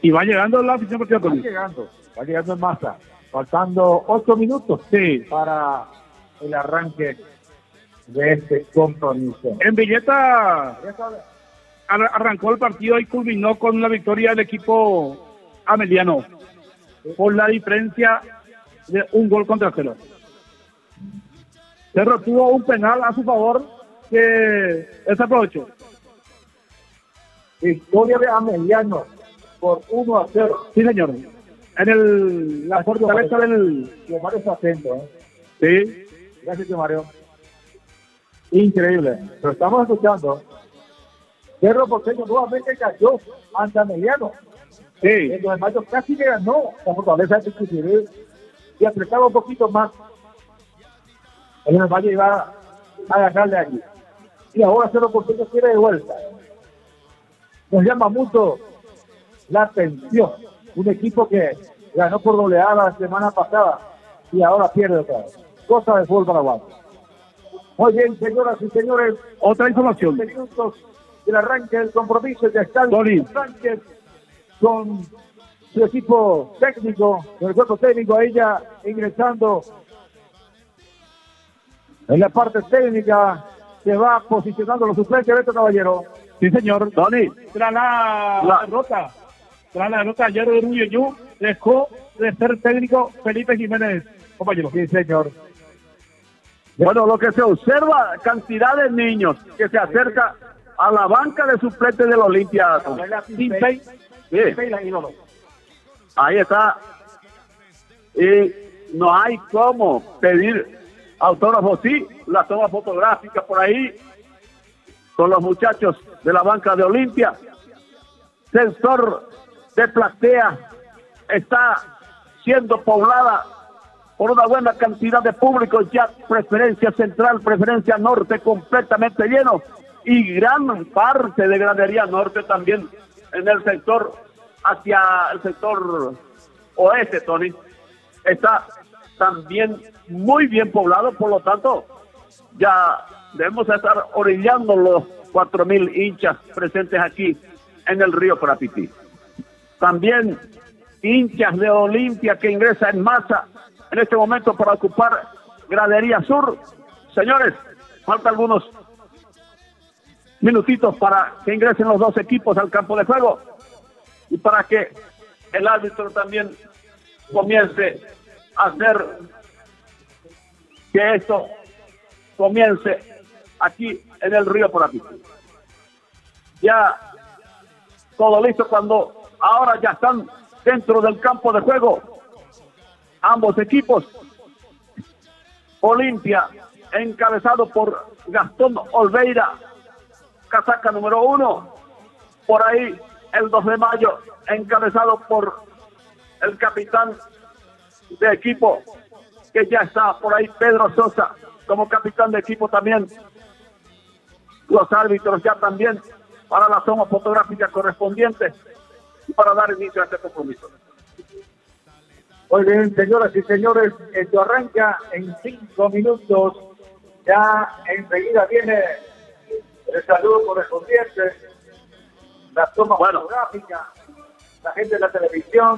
Y va llegando la afición partida Va llegando en masa. Faltando 8 minutos para el arranque de este compromiso. En Villeta arrancó el partido y culminó con la victoria del equipo ameliano por la diferencia de 1-0. Cerro tuvo un penal a su favor que desaprovechó. Victoria de Ameliano por 1-0. Sí, señor. En la fortaleza del... Mario está atento, Sí. Gracias, Mario. Increíble. Lo estamos escuchando. Cerro Porteño nuevamente cayó ante Ameliano. Sí. En los demás casi le ganó la fortaleza de Ticutiré y apretaba un poquito más. El Valle iba a ganarle aquí. Y ahora Cerro Porteño quiere de vuelta. Nos llama mucho la atención. Un equipo que ganó por goleada la semana pasada y ahora pierde otra vez. Cosa de fútbol paraguayo. Muy bien, señoras y señores. Otra información. 15 minutos del arranque del compromiso. Ya está el Sánchez con su equipo técnico, con el cuerpo técnico, ahí ya ingresando en la parte técnica. Se va posicionando los suplentes. Beto Caballero. Sí, señor. Tony. Tras la derrota ayer de Ruyeñú, dejó de ser técnico Felipe Jiménez, compañero. Sí, señor. Bueno, lo que se observa, cantidad de niños que se acerca a la banca de suplentes del Olimpia. Sí. Ahí está. Y no hay cómo pedir autógrafos, sí, la toma fotográfica por ahí con los muchachos de la banca de Olimpia. Sensor de platea está siendo poblada por una buena cantidad de público, ya preferencia central, preferencia norte completamente lleno y gran parte de gradería norte también en el sector hacia el sector oeste, Tony, está también muy bien poblado, por lo tanto ya debemos estar orillando los 4,000 hinchas presentes aquí en el río Frapití. También hinchas de Olimpia que ingresa en masa en este momento para ocupar gradería sur. Señores, falta algunos minutitos para que ingresen los dos equipos al campo de juego y para que el árbitro también comience a hacer que esto comience aquí en el río Frapití. Ya todo listo cuando ahora ya están dentro del campo de juego ambos equipos. Olimpia encabezado por Gastón Olveira, casaca número 1. Por ahí el 2 de mayo encabezado por el capitán de equipo que ya está por ahí, Pedro Sosa, como capitán de equipo también. Los árbitros ya también para la toma fotográfica correspondiente y para dar inicio a este compromiso. Muy bien, señoras y señores, esto arranca en 5 minutos. Ya enseguida viene el saludo correspondiente, la toma fotográfica, la gente de la televisión.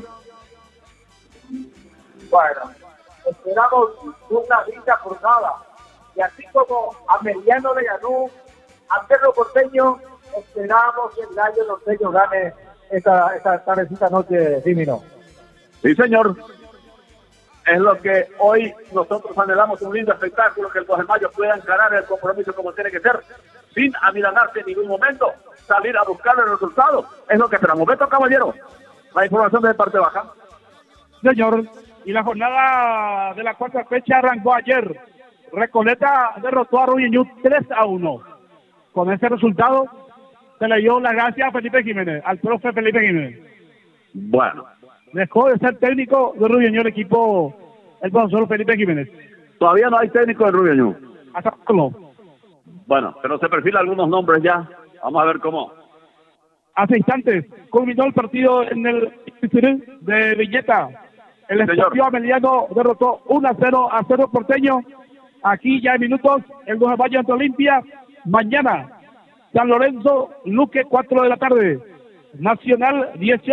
Bueno, esperamos una linda jornada. Y así como Ameliano le ganó a Cerro Porteño, esperamos que el Gallo Norteño gane esta tardecita noche, Dimino. Sí, señor. Es lo que hoy nosotros anhelamos, un lindo espectáculo, que el 2 de mayo pueda encarar el compromiso como tiene que ser, sin amilanarse en ningún momento, salir a buscar el resultado. Es lo que esperamos. Beto Caballero, la información de parte baja. Señor, y la jornada de la cuarta fecha arrancó ayer. Recoleta derrotó a Ruyeñú 3-1. Con ese resultado se le dio la gracia a Felipe Jiménez, al profe Felipe Jiménez. Bueno. Dejó de ser técnico de Ruyeñú el equipo, el profesor Felipe Jiménez. Todavía no hay técnico de Ruyeñú. Hasta luego. Bueno, pero se perfilan algunos nombres ya. Vamos a ver cómo. Hace instantes culminó el partido en el de Villeta. El Sportivo Ameliano derrotó 1-0 a Cerro Porteño. Aquí ya en minutos, el 2 de mayo ante Olimpia. Mañana, San Lorenzo, Luque, 4 de la tarde. Nacional, 18.